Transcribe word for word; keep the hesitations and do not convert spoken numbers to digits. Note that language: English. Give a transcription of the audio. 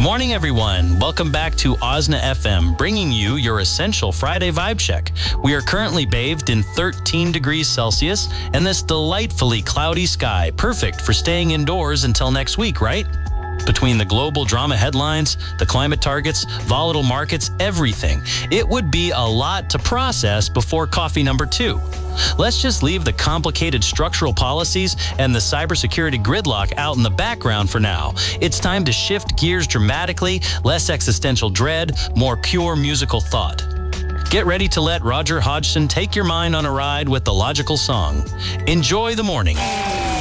morning, everyone. Welcome back to Osna F M, bringing you your essential Friday vibe check. We are currently bathed in thirteen degrees Celsius and this delightfully cloudy sky, perfect for staying indoors until next week, right? Between the global drama headlines, the climate targets, volatile markets, everything, it would be a lot to process before coffee number two. Let's just leave the complicated structural policies and the cybersecurity gridlock out in the background for now. It's time to shift gears dramatically, less existential dread, more pure musical thought. Get ready to let Roger Hodgson take your mind on a ride with the logical song. Enjoy the morning.